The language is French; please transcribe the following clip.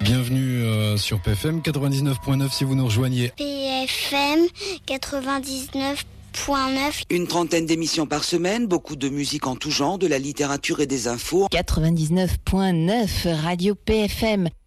Bienvenue sur PFM 99.9 si vous nous rejoignez. PFM 99.9. Une trentaine d'émissions par semaine, beaucoup de musique en tout genre, de la littérature et des infos. 99.9 Radio PFM.